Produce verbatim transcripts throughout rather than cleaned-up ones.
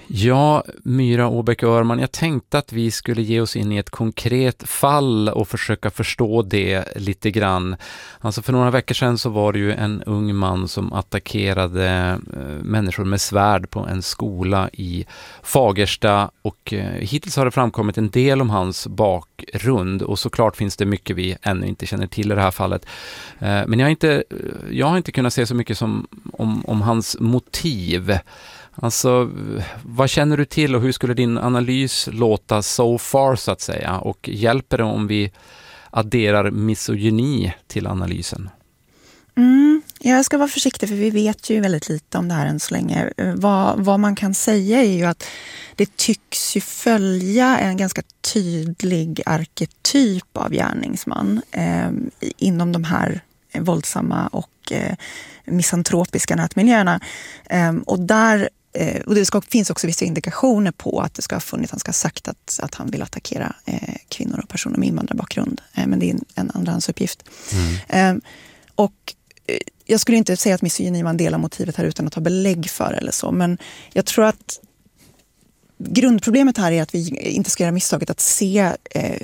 Ja, Myra Åbäck-Öhrman, jag tänkte att vi skulle ge oss in i ett konkret fall och försöka förstå det lite grann. Alltså för några veckor sedan så var det ju en ung man som attackerade eh, människor med svärd på en skola i Fagersta, och eh, hittills har det framkommit en del om hans bakgrund, och såklart finns det mycket vi ännu inte känner till i det här fallet. Eh, men jag har inte, jag har inte kunnat se så mycket som, om, om hans motiv. Alltså, vad känner du till och hur skulle din analys låta so far så att säga? Och hjälper det om vi adderar misogyni till analysen? Mm, jag ska vara försiktig för vi vet ju väldigt lite om det här än så länge. Vad, vad man kan säga är ju att det tycks ju följa en ganska tydlig arketyp av gärningsman eh, inom de här våldsamma och eh, misantropiska nätmiljöerna. Eh, och där Och det ska, finns också vissa indikationer på att det ska ha funnits, han ska ha sagt att, att han vill attackera eh, kvinnor och personer med invandrarbakgrund. Eh, men det är en, en andrahandsuppgift. Mm. Eh, och eh, jag skulle inte säga att misogyni var en del av motivet här utan att ha belägg för eller så. Men jag tror att grundproblemet här är att vi inte ska göra misstaget att se eh,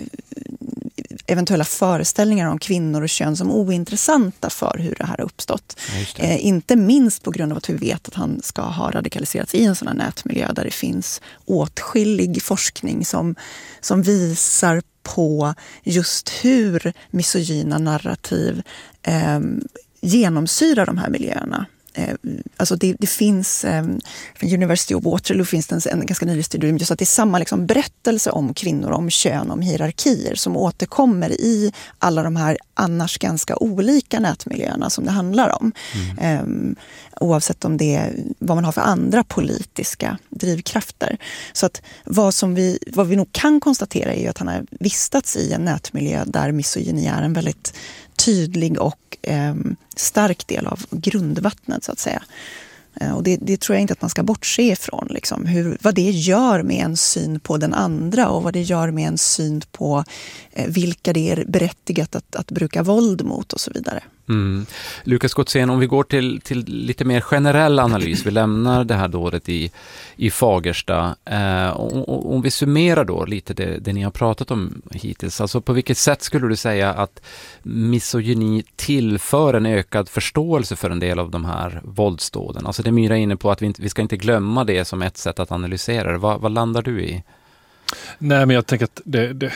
eventuella föreställningar om kvinnor och kön som ointressanta för hur det här har uppstått. Eh, inte minst på grund av att vi vet att han ska ha radikaliserats i en sån här nätmiljö där det finns åtskillig forskning som, som visar på just hur misogyna narrativ eh, genomsyrar de här miljöerna. Alltså det, det finns, um, från University of Waterloo finns det en, en ganska nylig studie just att det är samma liksom berättelse om kvinnor, om kön, om hierarkier som återkommer i alla de här annars ganska olika nätmiljöerna som det handlar om. Mm. Um, oavsett om det är vad man har för andra politiska drivkrafter. Så att vad, som vi, vad vi nog kan konstatera är ju att han har vistats i en nätmiljö där misogyni är en väldigt tydlig och eh, stark del av grundvattnet så att säga. Eh, och det, det tror jag inte att man ska bortse ifrån. Liksom, hur, vad det gör med en syn på den andra och vad det gör med en syn på eh, vilka det är berättigat att, att bruka våld mot och så vidare. Mm. Lukas Gotzén, om vi går till, till lite mer generell analys, vi lämnar det här dådet i, i Fagersta, eh, och, och, om vi summerar då lite det, det ni har pratat om hittills, alltså på vilket sätt skulle du säga att misogyni tillför en ökad förståelse för en del av de här våldsdåden? Alltså det Myra är inne på att vi, inte, vi ska inte glömma det som ett sätt att analysera det. Vad, vad landar du i? Nej, men jag tänker att det, det,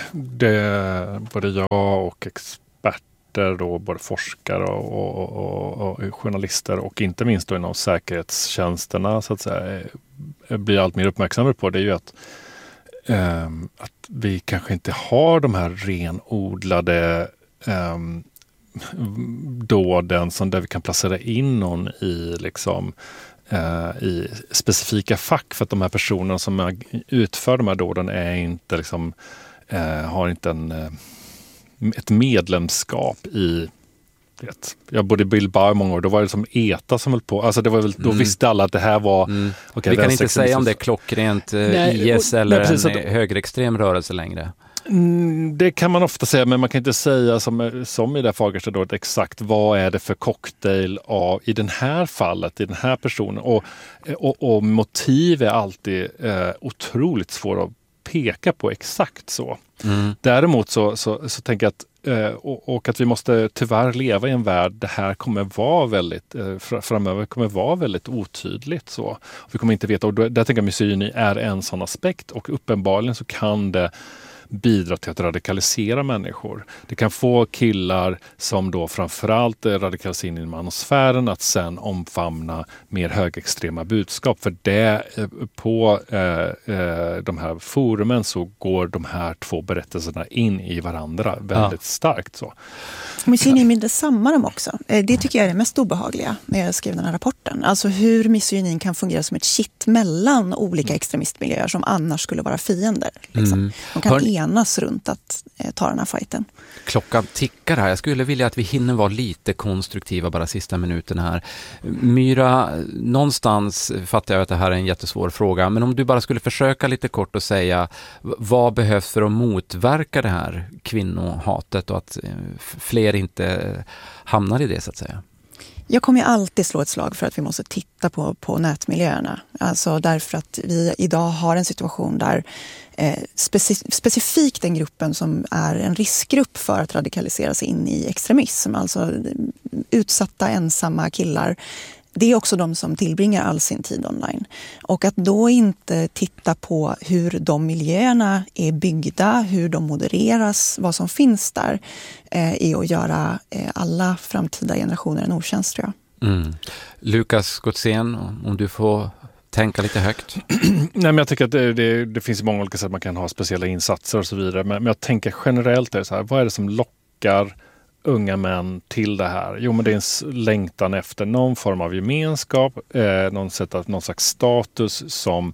det både jag och experter då, både forskare och, och, och, och journalister och inte minst då inom säkerhetstjänsterna så att säga blir allt mer uppmärksammade på, det är ju att, eh, att vi kanske inte har de här renodlade eh, dåden som där vi kan placera in någon i liksom eh, i specifika fack, för att de här personerna som utför de här dåden är inte liksom eh, har inte en ett medlemskap i, vet, jag bodde i Bilbao många år, då var det som ETA som höll på, alltså det var väl, då mm. visste alla att det här var mm. okay, vi kan inte säga om det är klockrent Nej, I S och, eller nej, en att, högerextrem rörelse längre. Mm, det kan man ofta säga, men man kan inte säga som, som i det Fagersta då, exakt vad är det för cocktail av i den här fallet, i den här personen, och, och, och motiv är alltid eh, otroligt svårt att peka på exakt så. Mm. Däremot så, så, så tänker jag att eh, och, och att vi måste tyvärr leva i en värld det här kommer vara väldigt eh, framöver kommer vara väldigt otydligt så. Vi kommer inte veta, och då, där tänker jag misogyni är en sån aspekt, och uppenbarligen så kan det bidra till att radikalisera människor. Det kan få killar som då framförallt radikaliseras in i manosfären att sen omfamna mer högextrema budskap. För det på eh, eh, de här forumen så går de här två berättelserna in i varandra väldigt ja. starkt. Så. Misogyni är detsamma dem också. Det tycker jag är det mest obehagliga när jag skrev den här rapporten. Alltså hur misogynin kan fungera som ett kitt mellan olika extremistmiljöer som annars skulle vara fiender. Liksom. Mm. De kan Hör... enas runt att eh, ta den här fighten. Klockan tickar här. Jag skulle vilja att vi hinner vara lite konstruktiva bara sista minuten här. Myra, någonstans fattar jag att det här är en jättesvår fråga, men om du bara skulle försöka lite kort och säga vad behövs för att motverka det här kvinnohatet och att fler inte hamnar i det så att säga? Jag kommer alltid slå ett slag för att vi måste titta på, på nätmiljöerna. Alltså därför att vi idag har en situation där eh, speci- specifikt den gruppen som är en riskgrupp för att radikaliseras in i extremism, alltså utsatta ensamma killar. Det är också de som tillbringar all sin tid online. Och att då inte titta på hur de miljöerna är byggda, hur de modereras, vad som finns där, eh, är att göra eh, alla framtida generationer en otjänst, tror jag. Mm. Lukas Gotzén, om du får tänka lite högt. Nej, men jag tycker att det, det, det finns många olika sätt man kan ha speciella insatser och så vidare. Men, men jag tänker generellt är det så här, vad är det som lockar unga män till det här? Jo, men det är en längtan efter någon form av gemenskap, eh, någon, sätt att, någon slags status som,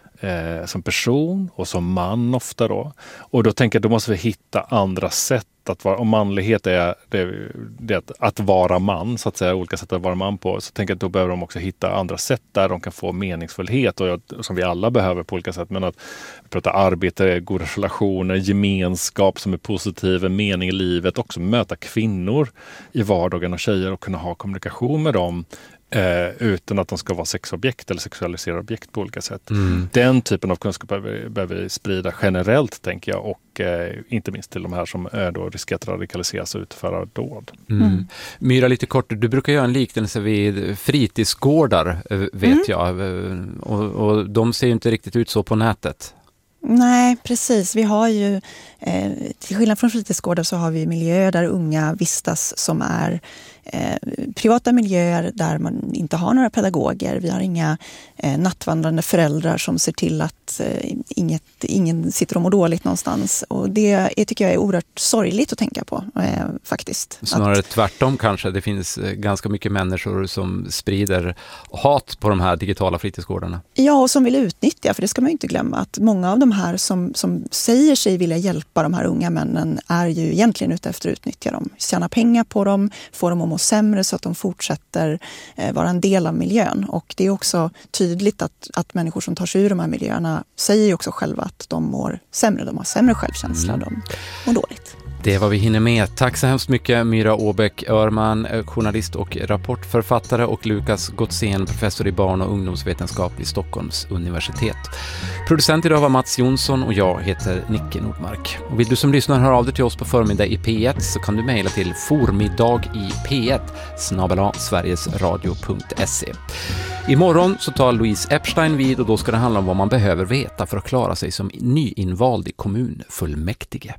eh, som person och som man ofta då. Och då tänker jag, då måste vi hitta andra sätt att vara, om manlighet är, det, det att, att vara man, så att säga, olika sätt att vara man på, så tänker jag att då behöver de också hitta andra sätt där de kan få meningsfullhet, och jag, som vi alla behöver på olika sätt, men att prata arbete, goda relationer, gemenskap som är positiv, en mening i livet, också möta kvinnor i vardagen och tjejer och kunna ha kommunikation med dem Eh, utan att de ska vara sexobjekt eller sexualiserade objekt på olika sätt. Mm. Den typen av kunskap behöver, behöver vi sprida generellt, tänker jag, och eh, inte minst till de här som är då riskerar att radikaliseras och utföra dåd. Mm. Mm. Myra, lite kort, du brukar göra en liknelse vid fritidsgårdar, vet mm. jag, och, och de ser ju inte riktigt ut så på nätet. Nej, precis. Vi har ju, eh, till skillnad från fritidsgårdar så har vi miljöer där unga vistas som är eh, privata miljöer där man inte har några pedagoger. Vi har inga eh, nattvandrande föräldrar som ser till att eh, inget, ingen sitter och mår dåligt någonstans. Och det är, tycker jag är oerhört sorgligt att tänka på, eh, faktiskt. Snarare att, tvärtom kanske. Det finns ganska mycket människor som sprider hat på de här digitala fritidsgårdarna. Ja, och som vill utnyttja, för det ska man ju inte glömma, att många av de här som, som säger sig vilja hjälpa de här unga männen är ju egentligen ute efter att utnyttja dem. Tjäna pengar på dem, få dem att må sämre så att de fortsätter eh, vara en del av miljön. Och det är också tydligt att, att människor som tar sig ur de här miljöerna säger ju också själva att de mår sämre, de har sämre självkänsla, mm. de mår dåligt. Det var vi hinner med. Tack så hemskt mycket Myra Åbäck-Öhrman, journalist och rapportförfattare, och Lukas Gotzén, professor i barn- och ungdomsvetenskap vid Stockholms universitet. Producent idag var Mats Jonsson och jag heter Nicke Nordmark. Och vill du som lyssnar höra av dig till oss på förmiddag i P ett så kan du mejla till formiddag i P ett snabel-a sverigesradio punkt se. Imorgon så tar Louise Epstein vid, och då ska det handla om vad man behöver veta för att klara sig som nyinvald i kommunfullmäktige.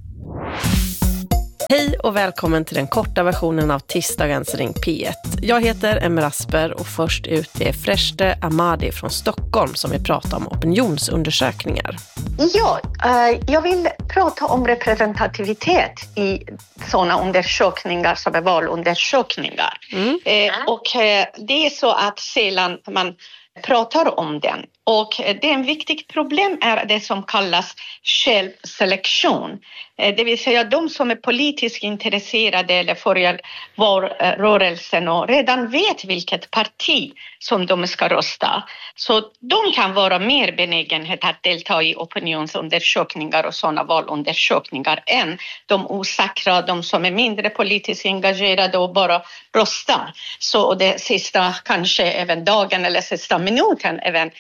Hej och välkommen till den korta versionen av tisdagens Ring P ett. Jag heter Emma Rasper och först ut är Freshte Ahmadi från Stockholm som vill prata om opinionsundersökningar. Ja, eh, jag vill prata om representativitet i sådana undersökningar som är valundersökningar. Mm. Eh, och eh, det är så att sällan man pratar om den. Och det är en viktigt problem är det som kallas självselektion. Det vill säga de som är politiskt intresserade eller följer valrörelsen och redan vet vilket parti som de ska rösta. Så de kan vara mer benägenhet att delta i opinionsundersökningar och sådana valundersökningar än de osäkra, de som är mindre politiskt engagerade och bara röstar. Så det sista kanske även dagen eller sista minuten även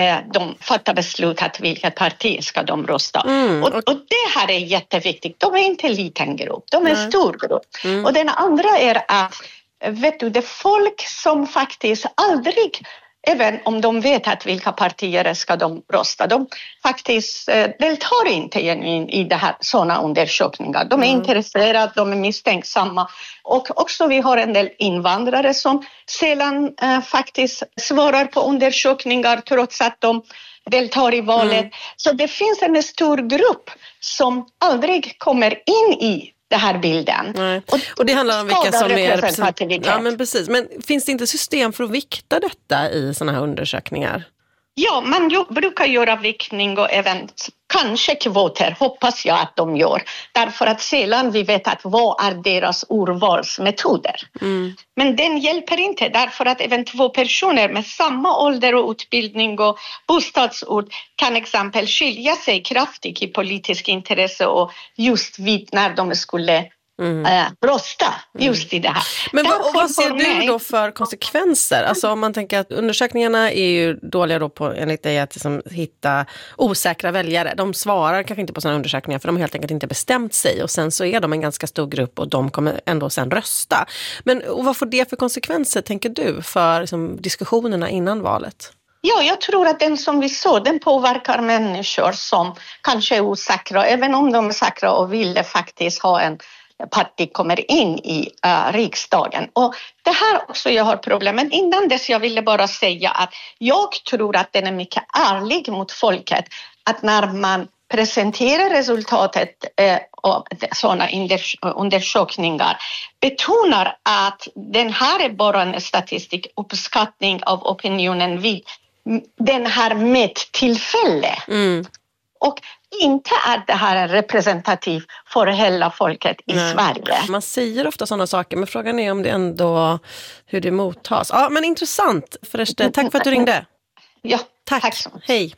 de fattar beslut att vilket parti ska de rösta. Mm. Och, och det här är jätteviktigt. De är inte en liten grupp, de är en mm. stor grupp. Mm. Och den andra är att vet du, det är folk som faktiskt aldrig, även om de vet att vilka partier ska de rösta, de faktiskt eh, deltar inte i, i det här, sådana undersökningar. De är mm. intresserade, de är misstänksamma. Och också vi har en del invandrare som sällan eh, faktiskt svarar på undersökningar trots att de deltar i valet. Mm. Så det finns en stor grupp som aldrig kommer in i den här bilden. Nej. Och, och det handlar om vilka som är representativitet. Ja, men precis. Men finns det inte system för att vikta detta i sådana här undersökningar? Ja, man ju, brukar göra viktning och även kanske kvoter, hoppas jag att de gör. Därför att sällan vi vet att vad är deras urvalsmetoder. Mm. Men den hjälper inte därför att även två personer med samma ålder och utbildning och bostadsort kan exempel skilja sig kraftigt i politisk intresse och just vid när de skulle mm. äh, rösta just i det här. Men vad, och vad ser för du mig, då för konsekvenser? Alltså om man tänker att undersökningarna är ju dåliga då på, enligt dig, att liksom hitta osäkra väljare. De svarar kanske inte på sådana undersökningar för de har helt enkelt inte bestämt sig, och sen så är de en ganska stor grupp och de kommer ändå sen rösta. Men och vad får det för konsekvenser, tänker du, för liksom, diskussionerna innan valet? Ja, jag tror att den som vi såg, den påverkar människor som kanske är osäkra, även om de är säkra och vill faktiskt ha en parti kommer in i uh, riksdagen. Och det här också jag har problem. Men innan dess jag ville bara säga att jag tror att den är mycket ärlig mot folket. Att när man presenterar resultatet eh, av sådana undersökningar betonar att den här är bara en statistik uppskattning av opinionen vid den här mättillfälle. Mm. Och inte att det här är representativt för hela folket i Nej. Sverige. Man säger ofta sådana saker, men frågan är om det ändå hur det mottas. Ja, men intressant. Förresten, tack för att du ringde. Ja, tack. tack så mycket. Hej.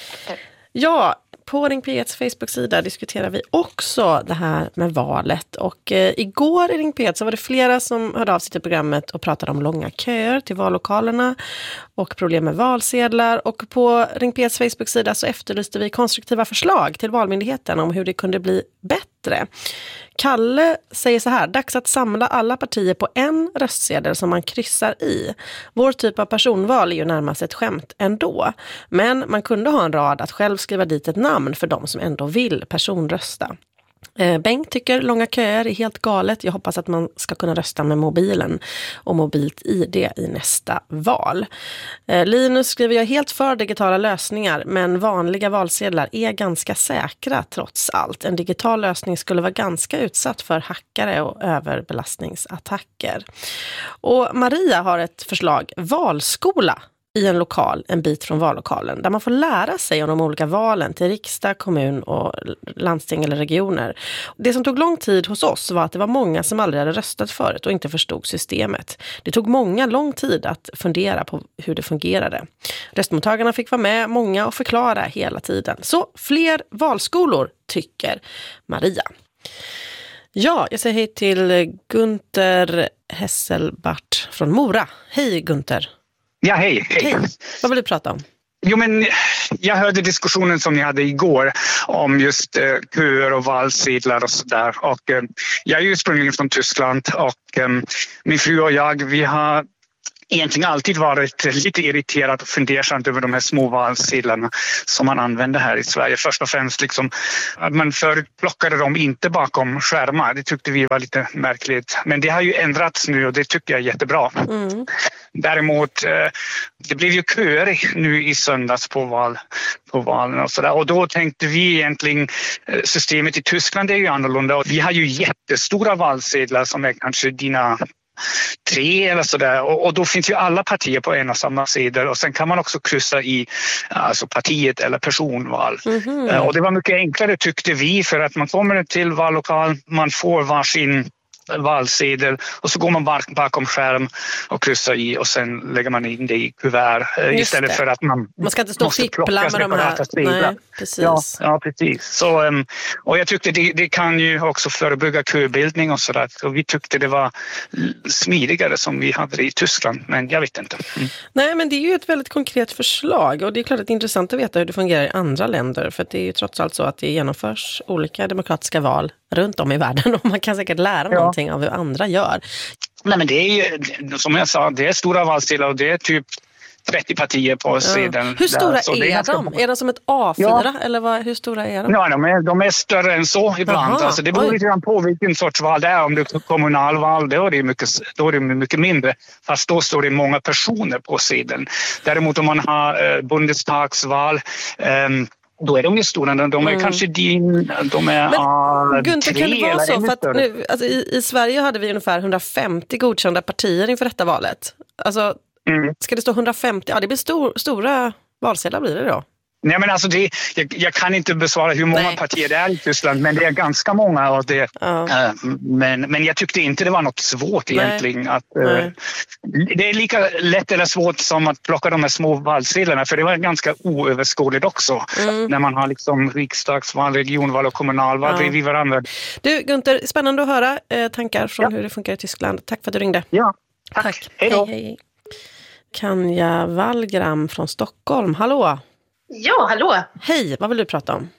Ja, på Ring P et:s Facebook-sida diskuterar vi också det här med valet. Och eh, igår i Ring P ett så var det flera som hörde av sig till programmet och pratade om långa köer till vallokalerna och problem med valsedlar. Och på Ring P et:s Facebook-sida så efterlyste vi konstruktiva förslag till Valmyndigheten om hur det kunde bli bättre. Kalle säger så här: dags att samla alla partier på en röstsedel som man kryssar i. Vår typ av personval är ju närmast ett skämt ändå. Men man kunde ha en rad att själv skriva dit ett namn för de som ändå vill personrösta. Eh, Bengt tycker långa köer är helt galet. Jag hoppas att man ska kunna rösta med mobilen och mobilt I D i nästa val. Eh, Linus skriver: jag är helt för digitala lösningar, men vanliga valsedlar är ganska säkra trots allt. En digital lösning skulle vara ganska utsatt för hackare och överbelastningsattacker. Och Maria har ett förslag: valskola i en lokal en bit från vallokalen, där man får lära sig om de olika valen till riksdag, kommun och landsting eller regioner. Det som tog lång tid hos oss var att det var många som aldrig hade röstat förut och inte förstod systemet. Det tog många lång tid att fundera på hur det fungerade. Röstmottagarna fick vara med, många, och förklara hela tiden. Så fler valskolor, tycker Maria. Ja, jag säger hej till Gunther Hesselbart från Mora. Hej Gunther. Ja, hej, hej. Hej. Vad vill du prata om? Jo, men jag hörde diskussionen som ni hade igår om just eh, köer och valsedlar och sådär. Och eh, jag är ursprungligen från Tyskland och eh, min fru och jag, vi har egentligen alltid varit lite irriterad och fundersam över de här små valsedlarna som man använder här i Sverige. Först och främst liksom att man förut plockade dem inte bakom skärmar. Det tyckte vi var lite märkligt. Men det har ju ändrats nu och det tycker jag är jättebra. Mm. Däremot, det blev ju köer nu i söndags på, val, på valen och sådär. Och då tänkte vi egentligen, systemet i Tyskland är ju annorlunda. Och vi har ju jättestora valsedlar som är kanske dina tre eller sådär, och, och då finns ju alla partier på en och samma sidor, och sen kan man också kryssa i alltså partiet eller personval. Mm-hmm. Och det var mycket enklare tyckte vi, för att man kommer till vallokal, man får varsin valsedel och så går man bakom skärm och kryssar i och sen lägger man in det i kuvert Just istället det. För att man man ska inte stå och fippla med de här. Nej, precis. Ja, ja, precis. Så, och jag tyckte det, det kan ju också förebygga köbildning och sådär. Så vi tyckte det var smidigare som vi hade det i Tyskland, men jag vet inte. Mm. Nej, men det är ju ett väldigt konkret förslag, och det är klart att det är intressant att veta hur det fungerar i andra länder, för det är ju trots allt så att det genomförs olika demokratiska val runt om i världen, och man kan säkert lära ja. någonting av hur andra gör. Nej, men det är ju, som jag sa, det är stora valsedlar och det är typ trettio partier på sedeln. Ja. Hur stora där, är, är de? Är de som ett A fyra? Ja. Eller vad, hur stora är de? Ja, de är, de är större än så ibland. Alltså, det beror lite på vilken sorts val det är. Om det är kommunalval, då är det mycket, då är det mycket mindre. Fast då står det många personer på sedeln. Däremot om man har eh, Bundestagsval, eh, då är de ju stora. De är mm. kanske din, de är Men, uh, Gunther, tre kan det vara eller så? För att nu, alltså, i, I Sverige hade vi ungefär hundrafemtio godkända partier inför detta valet. Alltså, mm. ska det stå hundrafemtio? Ja, det blir stor, stora valsedlar blir det då. Nej, men alltså det, jag, jag kan inte besvara hur många Nej. partier det är i Tyskland, men det är ganska många. Och det, ja. äh, men, men jag tyckte inte det var något svårt egentligen. Att, äh, det är lika lätt eller svårt som att plocka de här små valsedlarna, för det var ganska oöverskådligt också. Mm. När man har liksom riksdagsval, regionval och kommunalval ja. bredvid varandra. Du Gunther, spännande att höra eh, tankar från ja. hur det funkar i Tyskland. Tack för att du ringde. Ja, tack. tack. Hej då. Hej, hej. Kanja Wallgram från Stockholm, hallå! Ja, hallå! Hej, vad vill du prata om?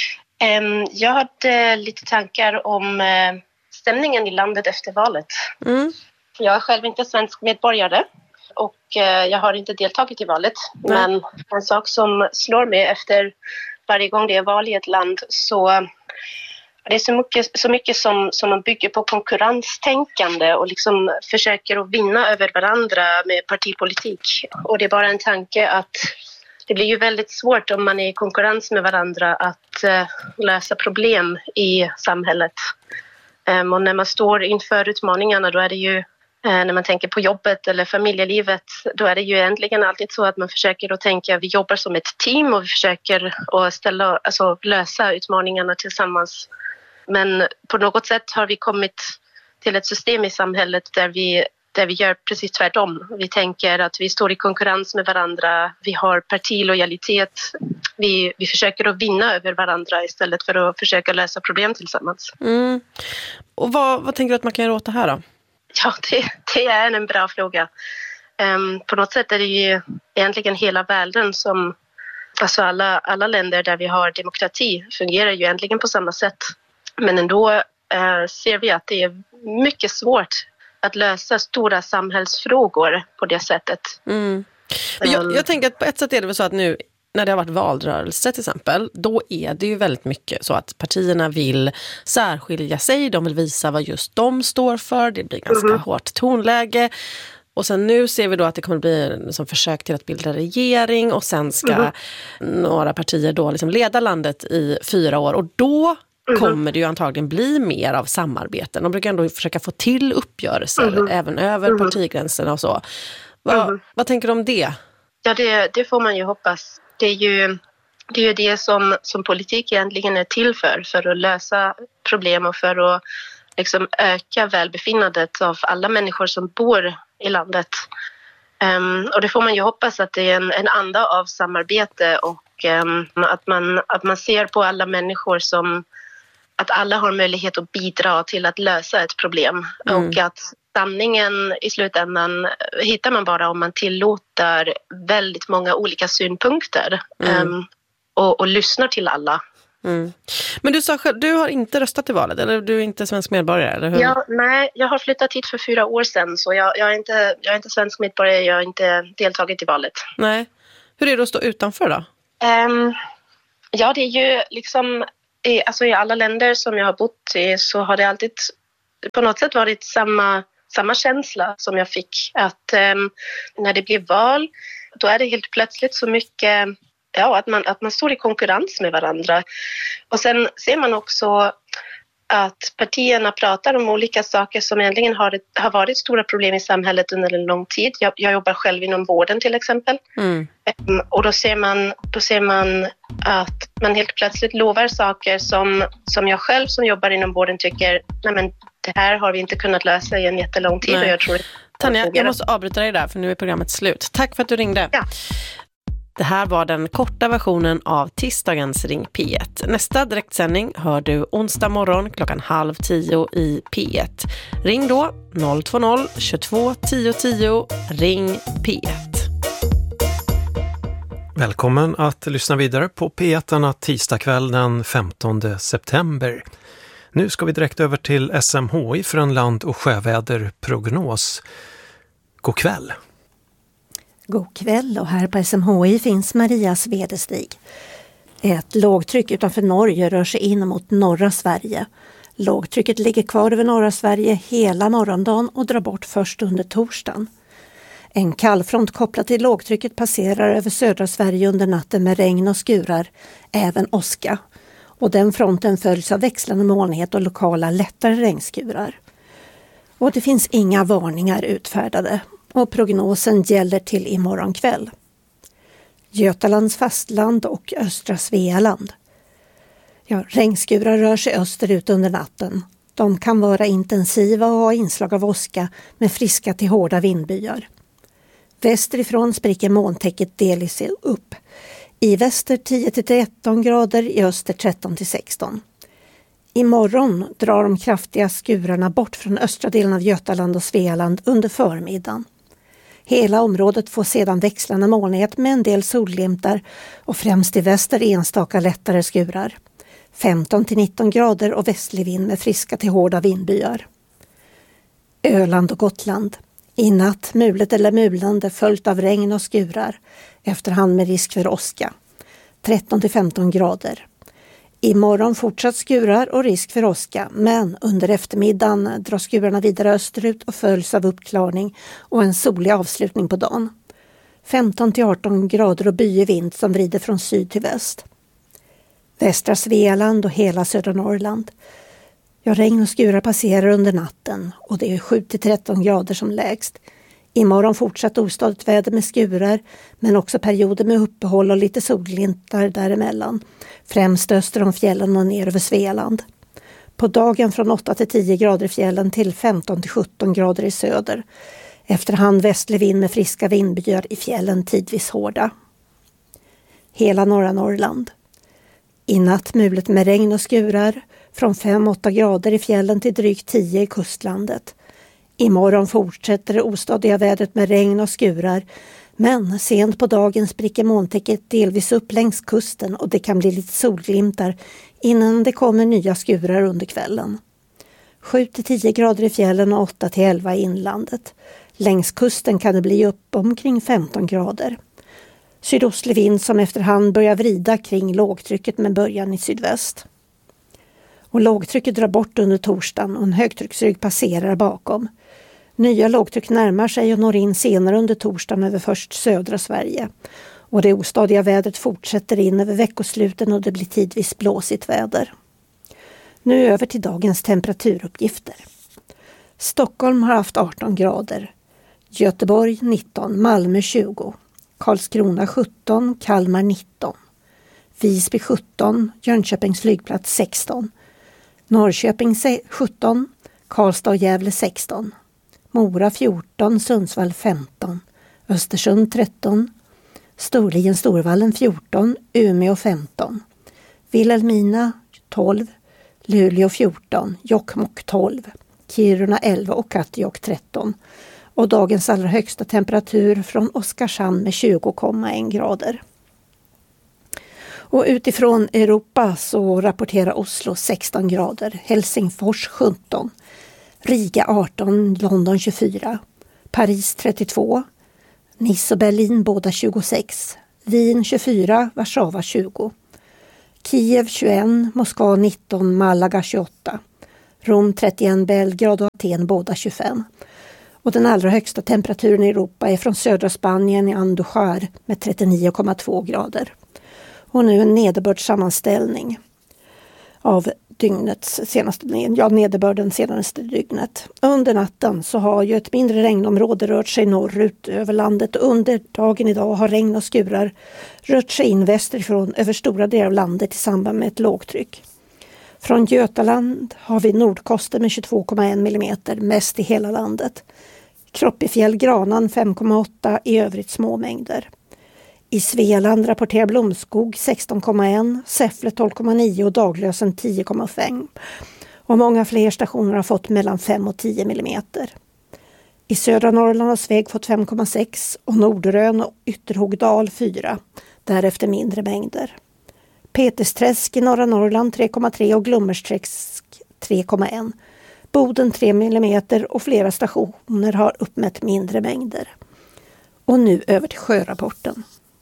Um, jag hade lite tankar om uh, stämningen i landet efter valet. Mm. Jag är själv inte svensk medborgare och uh, jag har inte deltagit i valet. Nej. Men en sak som slår mig efter varje gång det är val i ett land, så uh, det är så mycket, så mycket som, som man bygger på konkurrenstänkande och liksom försöker att vinna över varandra med partipolitik. Och det är bara en tanke att det blir ju väldigt svårt om man är i konkurrens med varandra att uh, lösa problem i samhället. Um, och när man står inför utmaningarna, då är det ju, uh, när man tänker på jobbet eller familjelivet, då är det ju egentligen alltid så att man försöker att tänka, vi jobbar som ett team och vi försöker att ställa, alltså, lösa utmaningarna tillsammans. Men på något sätt har vi kommit till ett system i samhället där vi där vi gör precis tvärtom. Vi tänker att vi står i konkurrens med varandra, vi har partilojalitet, vi, vi försöker att vinna över varandra istället för att försöka lösa problem tillsammans. Mm. Och vad, vad tänker du att man kan göra åt det här då? Ja, det, det är en bra fråga. Um, på något sätt är det ju egentligen hela världen som, alltså alla, alla länder där vi har demokrati fungerar ju egentligen på samma sätt. Men ändå uh, ser vi att det är mycket svårt att lösa stora samhällsfrågor på det sättet. Mm. Jag, jag tänker att på ett sätt är det väl så att nu när det har varit valrörelse till exempel, då är det ju väldigt mycket så att partierna vill särskilja sig, de vill visa vad just de står för, det blir ganska mm. hårt tonläge. Och sen nu ser vi då att det kommer bli som försök till att bilda regering och sen ska mm. några partier då liksom leda landet i fyra år och då Mm. kommer det ju antagligen bli mer av samarbeten. De brukar ändå försöka få till uppgörelser mm. även över mm. partigränserna och så. Va, mm. Vad tänker du om det? Ja, det, det får man ju hoppas. Det är ju det, är ju det som, som politik egentligen är till för. För att lösa problem och för att liksom öka välbefinnandet av alla människor som bor i landet. Um, och det får man ju hoppas att det är en, en anda av samarbete och um, att, man, att man ser på alla människor som att alla har möjlighet att bidra till att lösa ett problem. Mm. Och att sanningen i slutändan hittar man bara om man tillåter väldigt många olika synpunkter. Mm. Um, och, och lyssnar till alla. Mm. Men du sa själv, du har inte röstat i valet, eller du är inte svensk medborgare, eller hur? Ja, nej, jag har flyttat hit för fyra år sedan, så jag, jag, är, inte, jag är inte svensk medborgare, jag har inte deltagit i valet. Nej. Hur är det att stå utanför då? Um, ja, det är ju liksom... I, alltså i alla länder som jag har bott i så har det alltid på något sätt varit samma, samma känsla som jag fick. Att um, när det blir val, då är det helt plötsligt så mycket, ja, att man, att man står i konkurrens med varandra. Och sen ser man också att partierna pratar om olika saker som egentligen har, har varit stora problem i samhället under en lång tid. Jag, jag jobbar själv inom vården till exempel. Mm. Um, och då ser, man, då ser man att man helt plötsligt lovar saker som, som jag själv som jobbar inom vården tycker, nej men det här har vi inte kunnat lösa i en jättelång tid. Och jag tror Tanja, jag måste avbryta dig där för nu är programmet slut. Tack för att du ringde. Ja. Det här var den korta versionen av tisdagens Ring P ett. Nästa direktsändning hör du onsdag morgon klockan halv tio i P ett. Ring då noll två noll tjugotvå tio tio. Ring P ett. Välkommen att lyssna vidare på P ett denna tisdag kväll den femtonde september. Nu ska vi direkt över till S M H I för en land- och sjöväderprognos. God kväll! God kväll, och här på S M H I finns Marias väderstig. Ett lågtryck utanför Norge rör sig in mot norra Sverige. Lågtrycket ligger kvar över norra Sverige hela morgondagen och drar bort först under torsdagen. En kallfront kopplad till lågtrycket passerar över södra Sverige under natten med regn och skurar, även åska. Och den fronten följs av växlande molnighet och lokala lättare regnskurar. Och det finns inga varningar utfärdade. Och prognosen gäller till imorgon kväll. Götalands fastland och östra Svealand. Ja, regnskurar rör sig österut under natten. De kan vara intensiva och ha inslag av åska med friska till hårda vindbyar. Västerifrån spricker molntäcket delvis upp. I väster tio till tretton grader, i öster tretton till sexton. Imorgon drar de kraftiga skurarna bort från östra delen av Götaland och Svealand under förmiddagen. Hela området får sedan växlande molnighet med en del solglimtar och främst i väster enstaka lättare skurar. femton till nitton grader och västlig vind med friska till hårda vindbyar. Öland och Gotland. I natt mulet eller mulande följt av regn och skurar. Efterhand med risk för åska. tretton till femton grader. Imorgon fortsatt skurar och risk för åska, men under eftermiddagen drar skurarna vidare österut och följs av uppklarning och en solig avslutning på dagen. femton till arton grader och byig vind som vrider från syd till väst. Västra Svealand och hela södra Norrland. Ja, regn och skurar passerar under natten och det är sju till tretton grader som lägst. Imorgon fortsatt ostadigt väder med skurar, men också perioder med uppehåll och lite solglintar däremellan. Främst öster om fjällen och ner över Svealand. På dagen från åtta till tio grader i fjällen till femton till sjutton grader i söder. Efterhand västlig vind med friska vindbyar i fjällen tidvis hårda. Hela norra Norrland. I natt mulet med regn och skurar, från fem till åtta grader i fjällen till drygt tio i kustlandet. Imorgon fortsätter det ostadiga vädret med regn och skurar, men sent på dagen spricker molntäcket delvis upp längs kusten och det kan bli lite solglimtar innan det kommer nya skurar under kvällen. sju till tio grader i fjällen och åtta till elva i inlandet. Längs kusten kan det bli upp omkring femton grader. Sydostlig vind som efterhand börjar vrida kring lågtrycket med början i sydväst. Och lågtrycket drar bort under torsdagen och en högtrycksrygg passerar bakom. Nya lågtryck närmar sig och når in senare under torsdagen över först södra Sverige. Och det ostadiga vädret fortsätter in över veckosluten och det blir tidvis blåsigt väder. Nu över till dagens temperaturuppgifter. Stockholm har haft arton grader. Göteborg nitton, Malmö tjugo. Karlskrona sjutton, Kalmar nitton. Visby sjutton, Jönköpings flygplats sexton. Norrköping sjutton, Karlstad och Gävle sexton. Mora fjorton, Sundsvall femton. Östersund tretton. Storlien Storvallen fjorton, Umeå femton. Vilhelmina tolv. Luleå fjorton, Jokkmokk tolv. Kiruna elva och Kattejock tretton. Och dagens allra högsta temperatur från Oskarshamn med tjugo komma en grader. Och utifrån Europa så rapporterar Oslo sexton grader, Helsingfors sjutton, Riga arton, London tjugofyra, Paris trettiotvå, Nice och Berlin båda tjugosex, Wien tjugofyra, Warszawa tjugo, Kiev tjugoett, Moskva nitton, Malaga tjugoåtta, Rom trettioett, Belgrad och Aten båda tjugofem. Och den allra högsta temperaturen i Europa är från södra Spanien i Andújar med trettionio komma två grader. Och nu en nederbördssammanställning av dygnets senaste, ja, nederbörden senaste dygnet. Under natten så har ju ett mindre regnområde rört sig norrut över landet och under dagen idag har regn och skurar rört sig in västerifrån över stora delar av landet i samband med ett lågtryck. Från Götaland har vi Nordkoster med tjugotvå komma en millimeter, mest i hela landet. Kroppefjäll, Granan fem komma åtta, i övrigt små mängder. I Svealand rapporterar Blomskog sexton komma en, Säffle tolv komma nio och Daglösen tio komma fem. Och många fler stationer har fått mellan fem och tio millimeter. I södra Norrland har Sveg fått fem komma sex och Norderön och Ytterhogdal fyra, därefter mindre mängder. Petersträsk i norra Norrland tre komma tre och Glommersträsk tre komma en. Boden tre millimeter och flera stationer har uppmätt mindre mängder. Och nu över till sjörapporten.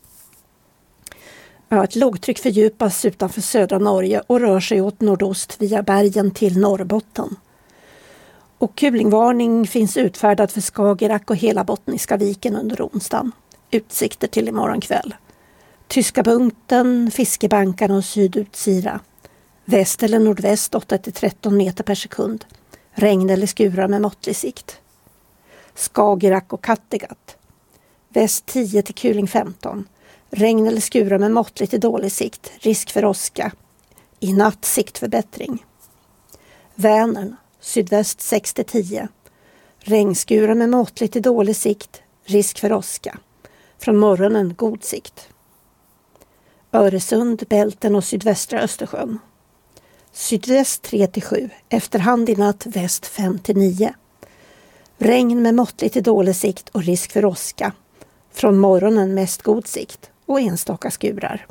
Ja, ett lågtryck fördjupas utanför södra Norge och rör sig åt nordost via bergen till Norrbotten. Och kulingvarning finns utfärdad för Skagerrak och hela Bottniska viken under onsdagen. Utsikter till imorgon kväll. Tyska bukten, Fiskebankarna och Sydutsira. Väst eller nordväst åtta till tretton meter per sekund. Regn eller skurar med måttlig sikt. Skagerrak och Kattegatt. Väst tio till kuling femton. Regn eller skurar med måttligt till dålig sikt. Risk för åska. I natt siktförbättring. Vänern. Sydväst sex till tio. Regnskurar med måttligt till dålig sikt. Risk för åska. Från morgonen god sikt. Öresund, Bälten och sydvästra Östersjön. Sydväst tre till sju. Efterhand i natt väst fem till nio. Regn med måttligt till dålig sikt och risk för åska. Från morgonen mest god sikt och enstaka skurar.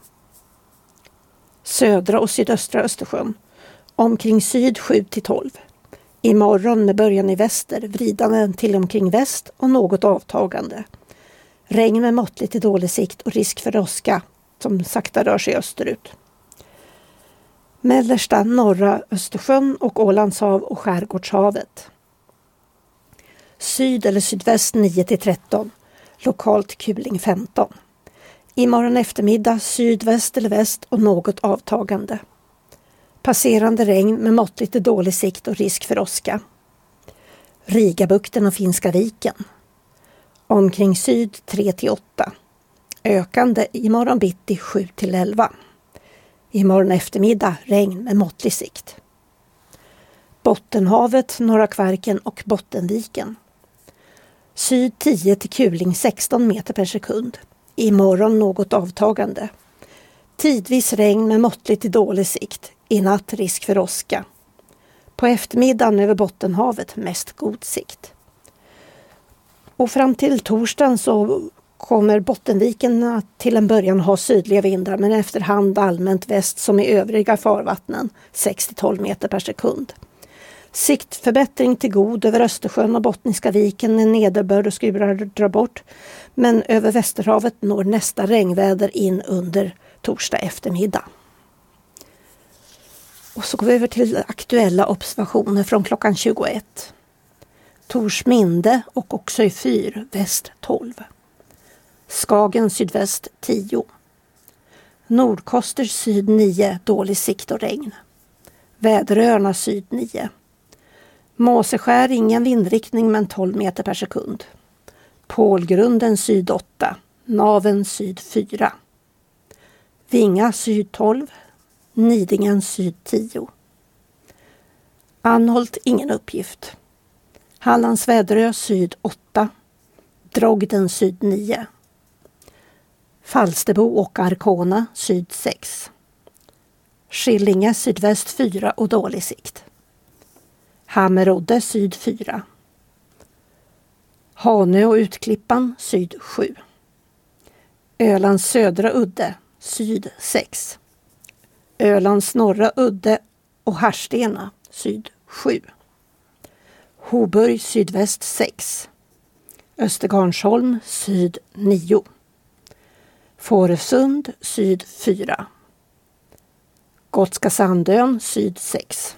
Södra och sydöstra Östersjön. Omkring syd sju till tolv. Imorgon med början i väster, vridande till omkring väst och något avtagande. Regn med måttligt till dålig sikt och risk för åska som sakta rör sig österut. Mellersta norra Östersjön och Ålandshav och Skärgårdshavet. Syd eller sydväst nio till tretton. Lokalt kuling femton. Imorgon eftermiddag sydväst eller väst och något avtagande. Passerande regn med måttligt till dålig sikt och risk för åska. Rigabukten och Finska viken. Omkring syd tre till åtta. Ökande imorgon bitti sju till elva. Imorgon eftermiddag regn med måttlig sikt. Bottenhavet, Norra Kvarken och Bottenviken. Syd tio till kuling sexton meter per sekund. Imorgon något avtagande. Tidvis regn med måttligt till dålig sikt. I natt risk för åska. På eftermiddagen över Bottenhavet mest god sikt. Och fram till torsdagen så kommer Bottenviken till en början ha sydliga vindar men efterhand allmänt väst som i övriga farvattnen sex till tolv meter per sekund. Siktförbättring till god över Östersjön och Bottniska viken när nederbörd och skurar drar bort. Men över Västerhavet når nästa regnväder in under torsdag eftermiddag. Och så går vi över till aktuella observationer från klockan tjugoett. Torsminde och också i fyr väst tolv. Skagen sydväst tio. Nordkoster syd nio, dålig sikt och regn. Väderöarna syd nio. Måseskär ingen vindriktning men tolv meter per sekund. Pålgrunden syd åtta, naven syd fyra. Vinga syd tolv, Nidingen syd tio. Anholt ingen uppgift. Hallands Väderö syd åtta, Drogden syd nio. Falsterbo och Arkona syd sex. Skillinge sydväst fyra och dålig sikt. Hammerodde syd fyra. Hanö och Utklippan syd sju. Ölands södra udde syd sex. Ölands norra udde och Harstena syd sju. Hoburg sydväst sex. Östergarnsholm syd nio. Fårösund syd fyra. Gotska Sandön syd sex.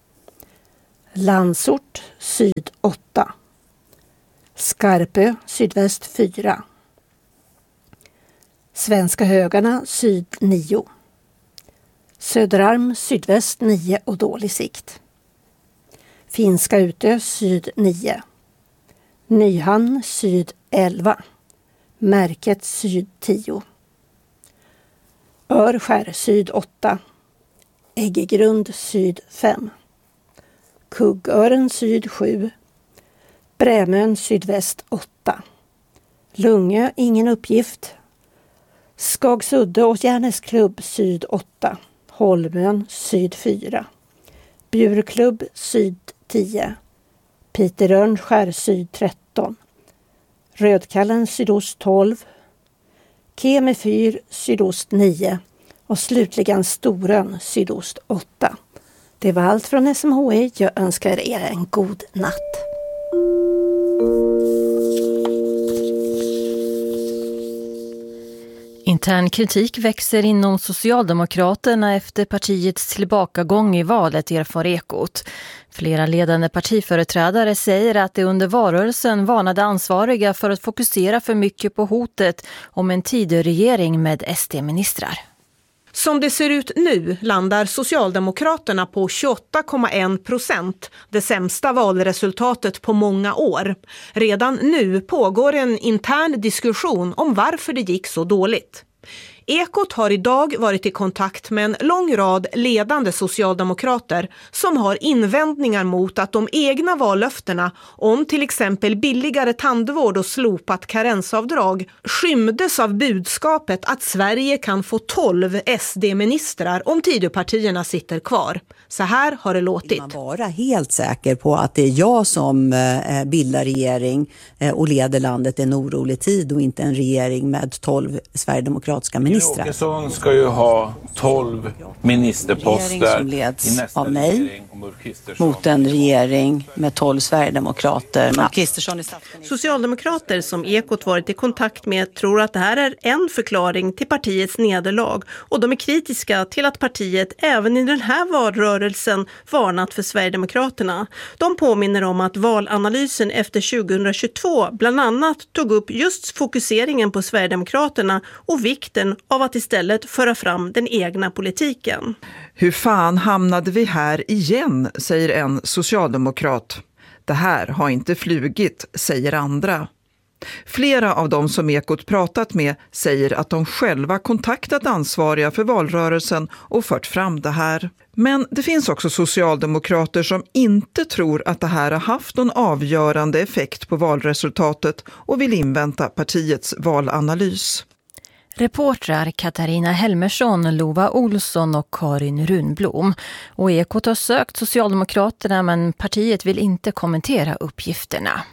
Landsort syd åtta. Skarpö sydväst fyra. Svenska Högarna syd nio. Söderarm sydväst nio och dålig sikt. Finska Utö syd nio. Nyhamn syd elva. Märket syd tio. Örskär syd åtta. Äggegrund syd fem. Kuggören syd sju. Brämön sydväst åtta. Lungö ingen uppgift. Skagsudde och Järnäsklubb syd åtta. Holmön syd fyra. Bjurklubb syd tio. Piterörn skär syd tretton. Rödkallen sydost tolv. Keme fyr sydost nio. Och slutligen Storön sydost åtta. Det var allt från S M H I. Jag önskar er en god natt. Intern kritik växer inom Socialdemokraterna efter partiets tillbakagång i valet, erfar Ekot. Flera ledande partiföreträdare säger att det under valrörelsen varnade ansvariga för att fokusera för mycket på hotet om en Tidöregering med S D-ministrar. Som det ser ut nu landar Socialdemokraterna på tjugoåtta komma en procent, det sämsta valresultatet på många år. Redan nu pågår en intern diskussion om varför det gick så dåligt. Ekot har idag varit i kontakt med en lång rad ledande socialdemokrater som har invändningar mot att de egna vallöftena om till exempel billigare tandvård och slopat karensavdrag skymdes av budskapet att Sverige kan få tolv S D-ministrar om Tidöpartierna sitter kvar. Så här har det låtit. Man vara helt säker på att det är jag som eh, bildar regering eh, och leder landet en orolig tid och inte en regering med tolv sverigedemokratiska ministrar. Åkesson ska ju ha tolv ministerposter som leds av mig mot en regering med tolv sverigedemokrater. Socialdemokrater som Ekot varit i kontakt med tror att det här är en förklaring till partiets nederlag och de är kritiska till att partiet även i den här valrörelsen varnat för Sverigedemokraterna. De påminner om att valanalysen efter tjugohundratjugotvå bland annat tog upp just fokuseringen på Sverigedemokraterna och vikten av att istället föra fram den egna politiken. Hur fan hamnade vi här igen, säger en socialdemokrat. Det här har inte flugit, säger andra. Flera av dem som Ekot pratat med säger att de själva kontaktat ansvariga för valrörelsen och fört fram det här. Men det finns också socialdemokrater som inte tror att det här har haft någon avgörande effekt på valresultatet och vill invänta partiets valanalys. Reportrar Katarina Helmersson, Lova Olsson och Karin Runblom. Och Ekot har sökt Socialdemokraterna men partiet vill inte kommentera uppgifterna.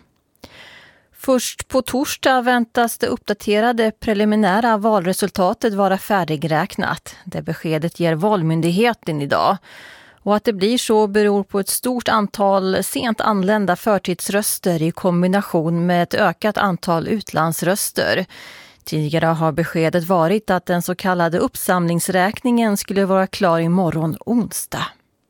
Först på torsdag väntas det uppdaterade preliminära valresultatet vara färdigräknat. Det beskedet ger Valmyndigheten idag. Och att det blir så beror på ett stort antal sent anlända förtidsröster i kombination med ett ökat antal utlandsröster. Tidigare har beskedet varit att den så kallade uppsamlingsräkningen skulle vara klar imorgon onsdag.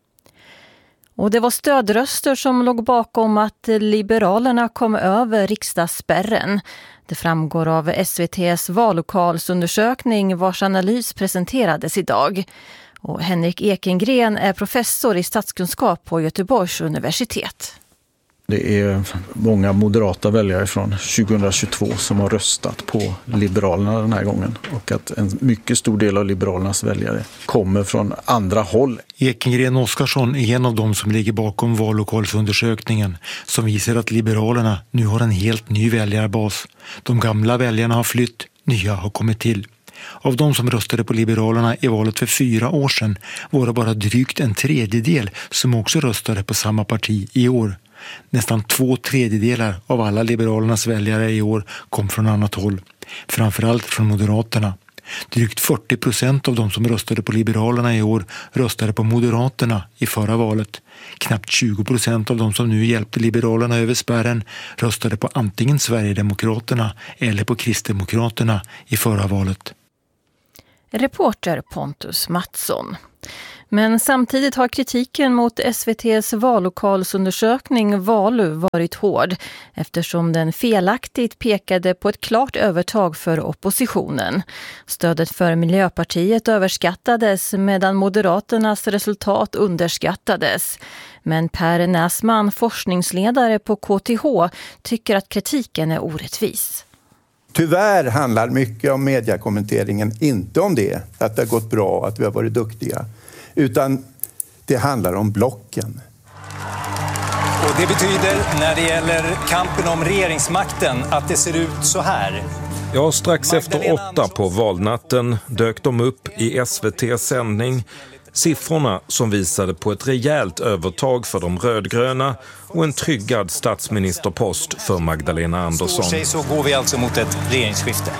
Och det var stödröster som låg bakom att Liberalerna kom över riksdagsspärren. Det framgår av S V T:s vallokalsundersökning vars analys presenterades idag. Och Henrik Ekengren är professor i statskunskap på Göteborgs universitet. Det är många moderata väljare från tjugohundratjugotvå som har röstat på Liberalerna den här gången. Och att en mycket stor del av Liberalernas väljare kommer från andra håll. Ekengren Oskarsson är en av dem som ligger bakom vallokalsundersökningen som visar att Liberalerna nu har en helt ny väljarbas. De gamla väljarna har flytt, nya har kommit till. Av de som röstade på Liberalerna i valet för fyra år sedan var det bara drygt en tredjedel som också röstade på samma parti i år. Nästan två tredjedelar av alla Liberalernas väljare i år kom från annat håll, framförallt från Moderaterna. Drygt fyrtio procent av de som röstade på Liberalerna i år röstade på Moderaterna i förra valet. Knappt tjugo procent av de som nu hjälpte Liberalerna över spärren röstade på antingen Sverigedemokraterna eller på Kristdemokraterna i förra valet. Reporter Pontus Mattsson. Men samtidigt har kritiken mot S V T:s vallokalsundersökning Valu varit hård eftersom den felaktigt pekade på ett klart övertag för oppositionen. Stödet för Miljöpartiet överskattades medan Moderaternas resultat underskattades. Men Per Näsman, forskningsledare på K T H, tycker att kritiken är orättvis. Tyvärr handlar mycket om mediekommenteringen inte om det, att det har gått bra, att vi har varit duktiga. Utan det handlar om blocken. Och det betyder när det gäller kampen om regeringsmakten att det ser ut så här. Ja, strax efter åtta på valnatten dök de upp i S V T:s sändning. Siffrorna som visade på ett rejält övertag för de rödgröna och en tryggad statsministerpost för Magdalena Andersson. Så, så går vi alltså mot ett regeringsskifte.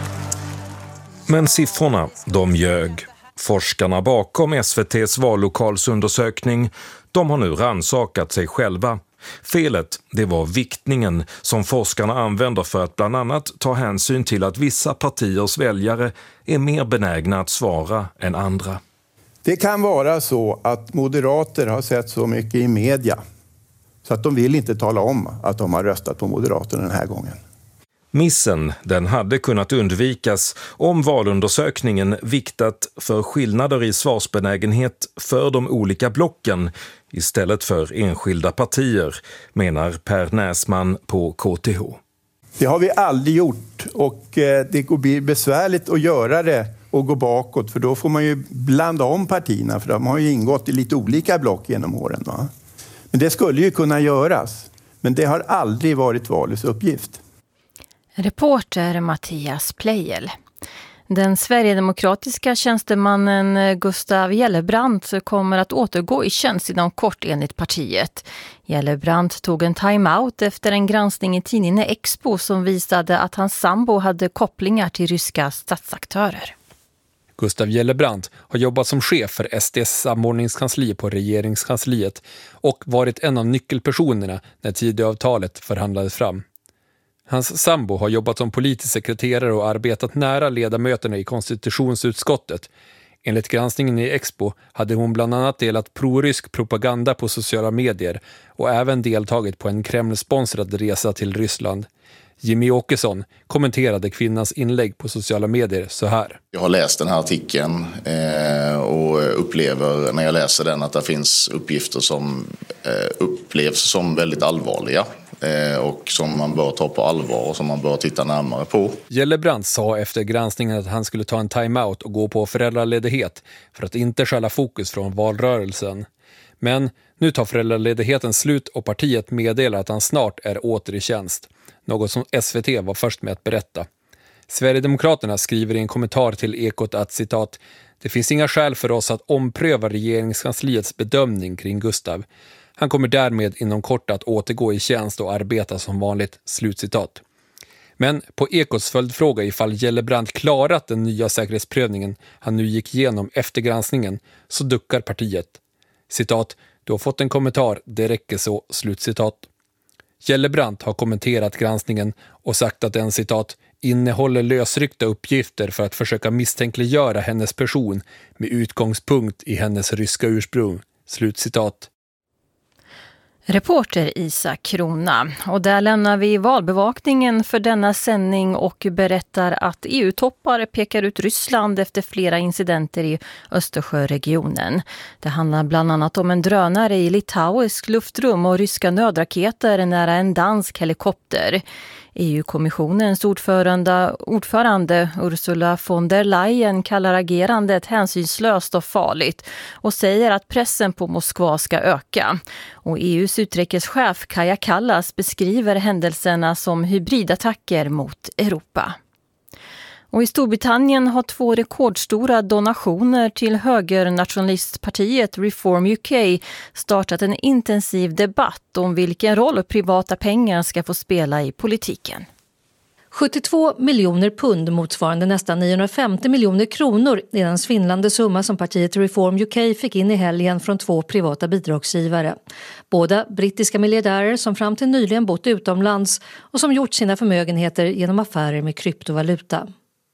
Men siffrorna, de ljög. Forskarna bakom S V T:s vallokalsundersökning, de har nu rannsakat sig själva. Felet, det var viktningen som forskarna använder för att bland annat ta hänsyn till att vissa partiers väljare är mer benägna att svara än andra. Det kan vara så att moderater har sett så mycket i media så att de vill inte tala om att de har röstat på Moderaterna den här gången. Missen, den hade kunnat undvikas om valundersökningen viktat för skillnader i svarsbenägenhet för de olika blocken istället för enskilda partier, menar Per Näsman på K T H. Det har vi aldrig gjort och det blir besvärligt att göra det och gå bakåt, för då får man ju blanda om partierna, för de har ju ingått i lite olika block genom åren. Va? Men det skulle ju kunna göras, men det har aldrig varit valets uppgift. Reporter Mattias Pleijel. Den sverigedemokratiska tjänstemannen Gustav Gellebrand kommer att återgå i tjänst inom kort enligt partiet. Gellebrand tog en timeout efter en granskning i tidningen Expo som visade att hans sambo hade kopplingar till ryska statsaktörer. Gustav Gellebrand har jobbat som chef för S D:s samordningskansli på regeringskansliet och varit en av nyckelpersonerna när Tidöavtalet förhandlades fram. Hans sambo har jobbat som politisk sekreterare och arbetat nära ledamöterna i konstitutionsutskottet. Enligt granskningen i Expo hade hon bland annat delat prorysk propaganda på sociala medier och även deltagit på en Kreml-sponsrad resa till Ryssland. Jimmy Åkesson kommenterade kvinnans inlägg på sociala medier så här. Jag har läst den här artikeln eh, och upplever när jag läser den att det finns uppgifter som eh, upplevs som väldigt allvarliga eh, och som man bör ta på allvar och som man bör titta närmare på. Gellebrand sa efter granskningen att han skulle ta en timeout och gå på föräldraledighet för att inte stjäla fokus från valrörelsen. Men nu tar föräldraledigheten slut och partiet meddelar att han snart är åter i tjänst. Något som S V T var först med att berätta. Sverigedemokraterna skriver i en kommentar till Ekot att citat, det finns inga skäl för oss att ompröva regeringskansliets bedömning kring Gustav. Han kommer därmed inom kort att återgå i tjänst och arbeta som vanligt, slutcitat. Men på Ekots följdfråga ifall Gellebrand klarat den nya säkerhetsprövningen han nu gick igenom efter granskningen så duckar partiet. Citat, du har fått en kommentar, det räcker så, slutcitat. Gellebrand har kommenterat granskningen och sagt att den citat innehåller lösryckta uppgifter för att försöka misstänkliggöra hennes person med utgångspunkt i hennes ryska ursprung. Slutcitat. Reporter Isa Krona. Och där lämnar vi valbevakningen för denna sändning och berättar att E U-toppar pekar ut Ryssland efter flera incidenter i Östersjöregionen. Det handlar bland annat om en drönare i litauisk luftrum och ryska nödraketer nära en dansk helikopter. E U-kommissionens ordförande, ordförande Ursula von der Leyen kallar agerandet hänsynslöst och farligt och säger att pressen på Moskva ska öka. Och E U:s utrikeschef Kaja Kallas beskriver händelserna som hybridattacker mot Europa. Och i Storbritannien har två rekordstora donationer till högernationalistpartiet Reform U K startat en intensiv debatt om vilken roll privata pengar ska få spela i politiken. sjuttiotvå miljoner pund motsvarande nästan niohundrafemtio miljoner kronor är den svindlande summa som partiet Reform U K fick in i helgen från två privata bidragsgivare. Båda brittiska miljardärer som fram till nyligen bott utomlands och som gjort sina förmögenheter genom affärer med kryptovaluta.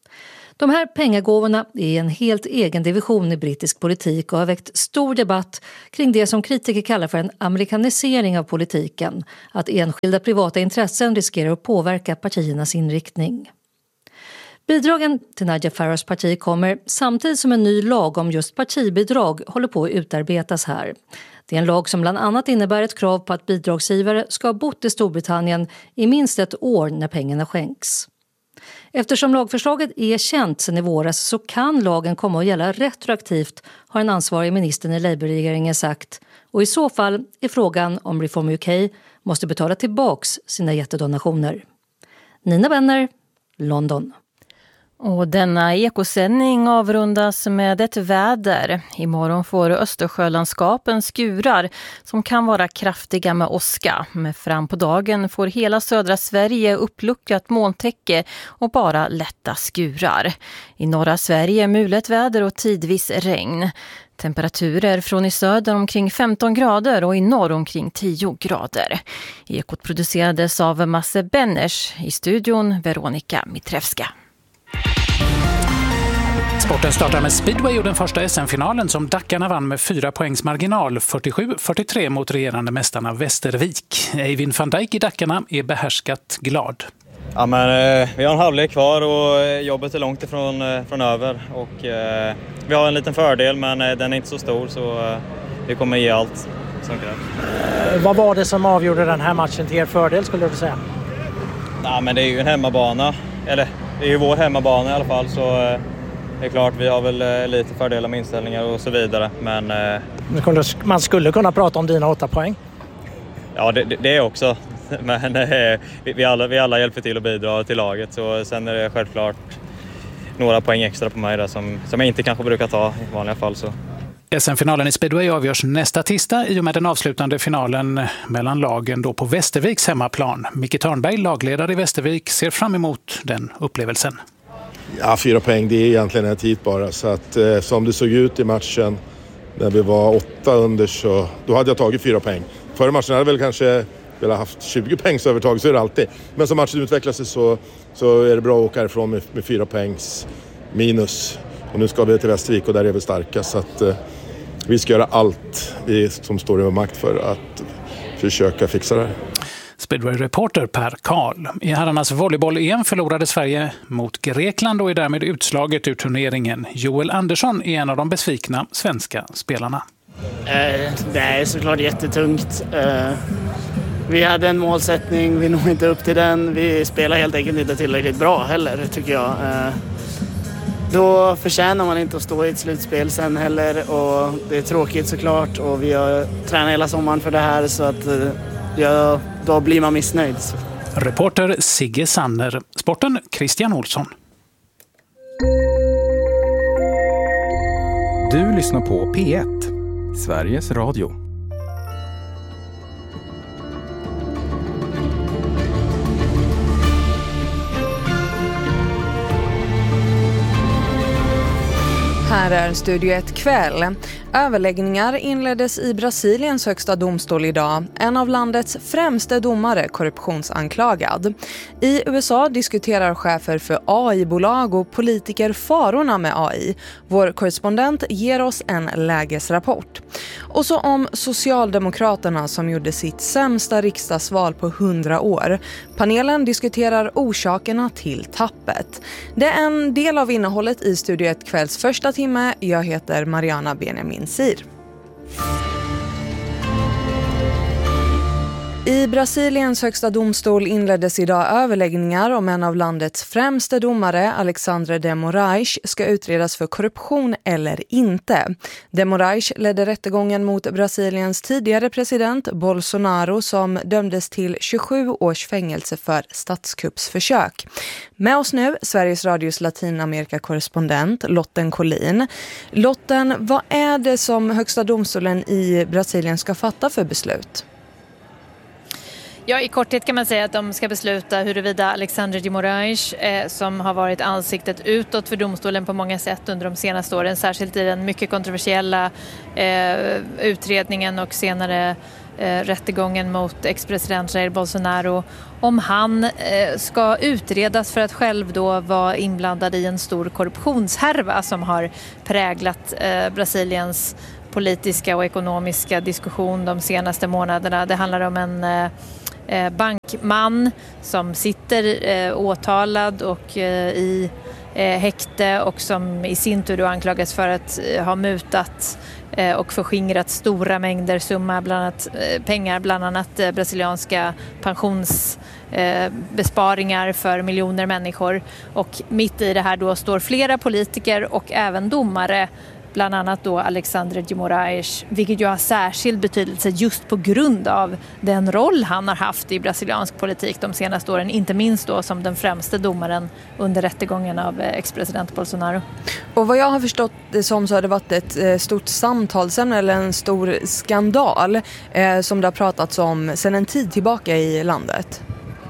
De här pengagåvorna är en helt egen division i brittisk politik och har väckt stor debatt kring det som kritiker kallar för en amerikanisering av politiken, att enskilda privata intressen riskerar att påverka partiernas inriktning. Bidragen till Nigel Farage parti kommer samtidigt som en ny lag om just partibidrag håller på att utarbetas här. Det är en lag som bland annat innebär ett krav på att bidragsgivare ska ha bott i Storbritannien i minst ett år när pengarna skänks. Eftersom lagförslaget är känt sedan i våras så kan lagen komma att gälla retroaktivt, har en ansvarig minister i Labour-regeringen sagt. Och i så fall är frågan om Reform U K måste betala tillbaks sina jättedonationer. Nina Benner, London. Och denna ekosändning avrundas med ett väder. Imorgon får Östersjölandskapen skurar som kan vara kraftiga med åska. Men fram på dagen får hela södra Sverige uppluckrat molntäcke och bara lätta skurar. I norra Sverige mulet väder och tidvis regn. Temperaturer från i söder omkring femton grader och i norr omkring tio grader. Ekot producerades av Masse Benners, i studion Veronika Mitrevska. Sporten startar med speedway och den första S M-finalen som Dackarna vann med fyra poängs marginal, fyrtiosju fyrtiotre mot regerande mästarna Västervik. Eivind van Dijk i Dackarna är behärskat glad. Ja, men, eh, vi har en halvlek kvar och jobbet är långt ifrån eh, från över. Och, eh, vi har en liten fördel men eh, den är inte så stor så eh, vi kommer ge allt som krävs. Eh, vad var det som avgjorde den här matchen till er fördel skulle du säga? Ja, men det är ju en hemmabana, eller det är ju vår hemmabana i alla fall, så eh, det är klart vi har väl eh, lite fördelar med inställningar och så vidare. Men, eh, man skulle kunna prata om dina åtta poäng. Ja, det, det är också. Men eh, vi, vi, alla, vi alla hjälper till att bidra till laget, så sen är det självklart några poäng extra på mig där som, som jag inte kanske brukar ta i vanliga fall. Så. S M-finalen i speedway avgörs nästa tisdag i och med den avslutande finalen mellan lagen då på Västerviks hemmaplan. Micke Törnberg, lagledare i Västervik, ser fram emot den upplevelsen. Ja, fyra poäng, det är egentligen ett hit bara. Så att eh, som det såg ut i matchen när vi var åtta under, så då hade jag tagit fyra poäng. Förra matchen hade jag väl kanske velat haft tjugo poängs övertag, så är det alltid. Men som matchen utvecklar sig så, så är det bra att åka ifrån med, med fyra poängs minus. Och nu ska vi till Västervik och där är vi starka, så att eh, vi ska göra allt vi som står över makt för att försöka fixa det här. Speedway-reporter Per Karl. I herrarnas volleyboll-E M förlorade Sverige mot Grekland och är därmed utslaget ur turneringen. Joel Andersson är en av de besvikna svenska spelarna. Eh, det är såklart jättetungt. Eh, vi hade en målsättning, vi når inte upp till den. Vi spelar helt enkelt inte tillräckligt bra heller, tycker jag. Eh, då förtjänar man inte att stå i ett slutspel sen heller, och det är tråkigt såklart, och vi har tränat hela sommaren för det här, så att eh, ja, då blir man missnöjd. Reporter Sigge Sanner. Sporten Christian Olsson. Du lyssnar på P ett, Sveriges Radio. Här är Studio ett kväll. Överläggningar inleddes i Brasiliens högsta domstol idag. En av landets främsta domare korruptionsanklagad. I U S A diskuterar chefer för A I-bolag och politiker farorna med A I. Vår korrespondent ger oss en lägesrapport. Och så om Socialdemokraterna som gjorde sitt sämsta riksdagsval på hundra år. Panelen diskuterar orsakerna till tappet. Det är en del av innehållet i Studio ett kvälls första timme. Jag heter Mariana Benjamin Sir. I Brasiliens högsta domstol inleddes idag överläggningar om en av landets främsta domare, Alexandre de Moraes, ska utredas för korruption eller inte. De Moraes ledde rättegången mot Brasiliens tidigare president Bolsonaro som dömdes till tjugosju års fängelse för statskuppsförsök. Med oss nu Sveriges Radios Latinamerika-korrespondent Lotten Collin. Lotten, vad är det som högsta domstolen i Brasilien ska fatta för beslut? Ja, i korthet kan man säga att de ska besluta huruvida Alexandre de Moraes, eh, som har varit ansiktet utåt för domstolen på många sätt under de senaste åren, särskilt i den mycket kontroversiella eh, utredningen och senare eh, rättegången mot ex-president Jair Bolsonaro, om han eh, ska utredas för att själv då vara inblandad i en stor korruptionshärva som har präglat eh, Brasiliens politiska och ekonomiska diskussion de senaste månaderna. Det handlar om en eh, bankman som sitter eh, åtalad och eh, i eh, häkte och som i sin tur då anklagas för att eh, ha mutat eh, och förskingrat stora mängder summa, bland annat eh, pengar, bland annat eh, brasilianska pensionsbesparingar eh, för miljoner människor. Och mitt i det här då står flera politiker och även domare, bland annat då Alexandre de Moraes, vilket ju har särskild betydelse just på grund av den roll han har haft i brasiliansk politik de senaste åren, inte minst då som den främste domaren under rättegången av ex-president Bolsonaro. Och vad jag har förstått det som så har det varit ett stort samtalsämne eller en stor skandal eh, som det har pratats om sedan en tid tillbaka i landet.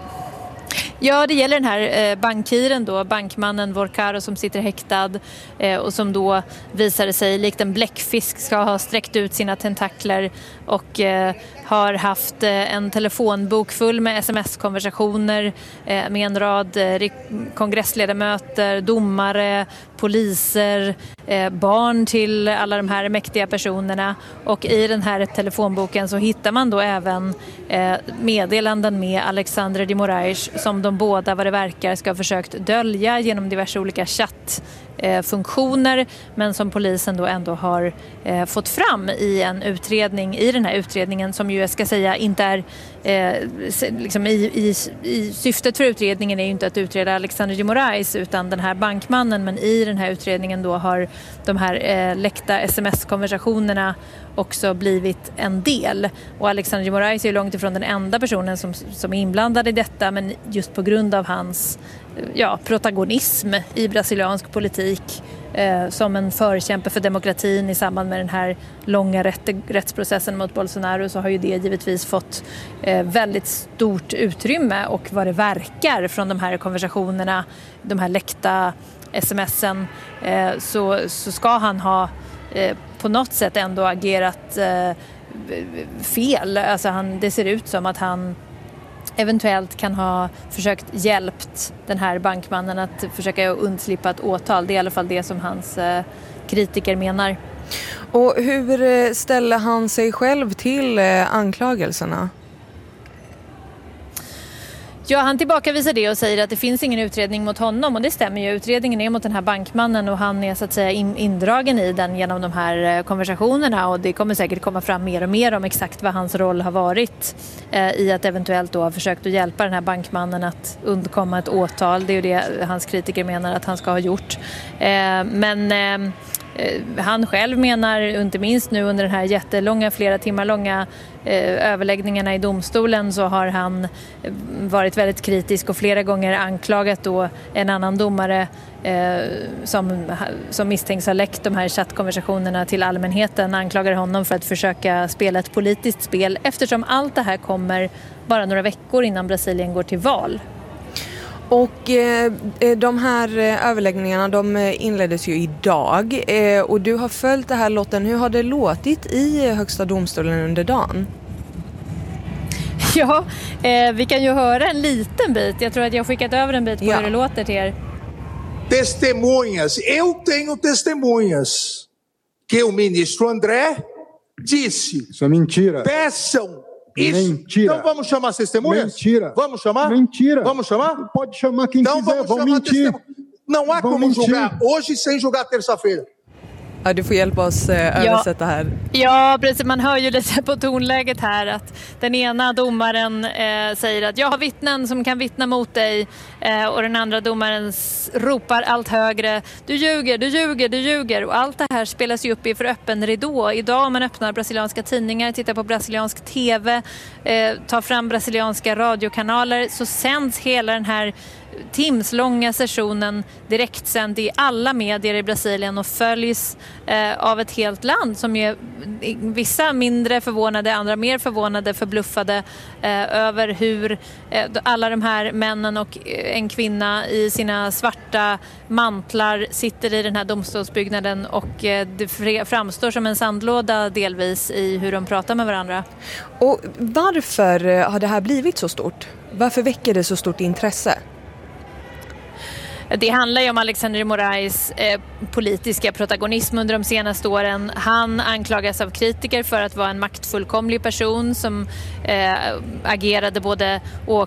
Ja, det gäller den här bankiren då, bankmannen Volcaro som sitter häktad och som då visade sig likt en bläckfisk ska ha sträckt ut sina tentakler och har haft en telefonbok full med sms-konversationer med en rad kongressledamöter, domare, poliser, barn till alla de här mäktiga personerna. Och i den här telefonboken så hittar man då även meddelanden med Alexandre de Moraes som de båda, vad det verkar, ska ha försökt dölja genom diverse olika chatt eh, funktioner, men som polisen då ändå har eh, fått fram i en utredning, i den här utredningen som ju jag ska säga inte är eh, liksom i, i, i syftet för utredningen är ju inte att utreda Alexandre de Moraes utan den här bankmannen, men i den här utredningen då har de här eh, läckta sms-konversationerna också blivit en del. Och Alexandre de Moraes är ju långt ifrån den enda personen som, som är inblandad i detta, men just på grund av hans ja, protagonism i brasiliansk politik eh, som en förkämpe för demokratin i samband med den här långa rätt, rättsprocessen mot Bolsonaro, så har ju det givetvis fått eh, väldigt stort utrymme, och vad det verkar från de här konversationerna, de här läckta smsen, eh, så, så ska han ha eh, på något sätt ändå agerat eh, fel. Alltså han, det ser ut som att han eventuellt kan ha försökt hjälpt den här bankmannen att försöka undslippa ett åtal. Det är i alla fall det som hans eh, kritiker menar. Och hur ställer han sig själv till eh, anklagelserna? Ja, han tillbakavisar det och säger att det finns ingen utredning mot honom, och det stämmer ju. Utredningen är mot den här bankmannen och han är så att säga in, indragen i den genom de här konversationerna, och det kommer säkert komma fram mer och mer om exakt vad hans roll har varit eh, i att eventuellt då ha försökt att hjälpa den här bankmannen att undkomma ett åtal. Det är ju det hans kritiker menar att han ska ha gjort. Eh, men eh, han själv menar, inte minst nu under den här jättelånga, flera timmar långa eh, överläggningarna i domstolen, så har han varit väldigt kritisk och flera gånger anklagat då en annan domare eh, som, som misstänks ha läckt de här chattkonversationerna till allmänheten, anklagar honom för att försöka spela ett politiskt spel, eftersom allt det här kommer bara några veckor innan Brasilien går till val. Och eh, de här överläggningarna, de inleddes ju idag eh, och du har följt det här, Lotten. Hur har det låtit i Högsta domstolen under dagen? Ja, eh, vi kan ju höra en liten bit. Jag tror att jag har skickat över en bit på ja. hur det låter till er. Testemunhas. Eu tenho testemunhas que o ministro André disse. Isso é mentira. Peçam. Isso. Mentira. Então vamos chamar as testemunhas? Mentira. Vamos chamar? Mentira. Vamos chamar? Pode chamar quem então quiser, vamos vão chamar mentir. Não há vão como mentir. julgar hoje sem julgar terça-feira. Ja, du får hjälpa oss eh, översätta här. Ja, precis. Man hör ju lite på tonläget här att den ena domaren eh, säger att jag har vittnen som kan vittna mot dig, eh, och den andra domaren ropar allt högre: du ljuger, du ljuger, du ljuger. Och allt det här spelas ju upp i för öppen ridå. Idag om man öppnar brasilianska tidningar, tittar på brasiliansk tv, eh, tar fram brasilianska radiokanaler, så sänds hela den här timslånga sessionen direktsänd i alla medier i Brasilien och följs eh, av ett helt land som är vissa mindre förvånade, andra mer förvånade, förbluffade eh, över hur eh, alla de här männen och en kvinna i sina svarta mantlar sitter i den här domstolsbyggnaden, och eh, det framstår som en sandlåda delvis i hur de pratar med varandra. Och varför har det här blivit så stort? Varför väcker det så stort intresse? Det handlar ju om Alexandre de Moraes eh, politiska protagonism under de senaste åren. Han anklagas av kritiker för att vara en maktfullkomlig person som eh, agerade både